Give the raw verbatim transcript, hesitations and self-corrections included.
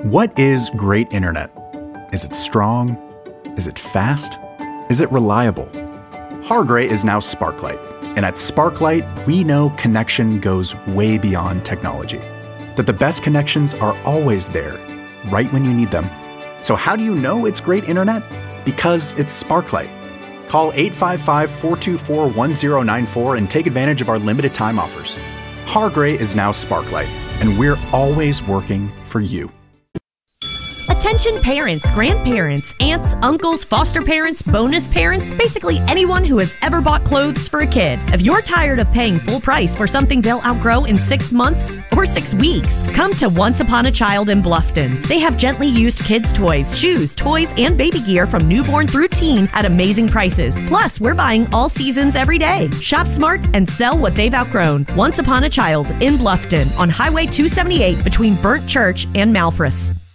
What is great internet? Is it strong? Is it fast? Is it reliable? Hargray is now Sparklight, and at Sparklight, we know connection goes way beyond technology. That the best connections are always there, right when you need them. So how do you know it's great internet? Because it's Sparklight. Call eight five five, four two four, one zero nine four and take advantage of our limited time offers. Hargray is now Sparklight, and we're always working for you. Attention parents, grandparents, aunts, uncles, foster parents, bonus parents, basically anyone who has ever bought clothes for a kid. If you're tired of paying full price for something they'll outgrow in six months or six weeks, come to Once Upon a Child in Bluffton. They have gently used kids' toys, shoes, toys, and baby gear from newborn through teen at amazing prices. Plus, we're buying all seasons every day. Shop smart and sell what they've outgrown. Once Upon a Child in Bluffton on Highway two seventy-eight between Burnt Church and Malfris.